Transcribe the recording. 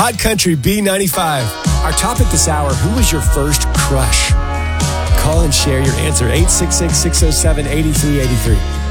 Hot Country B95. Our topic this hour, who was your first crush? Call and share your answer, 866-607-8383.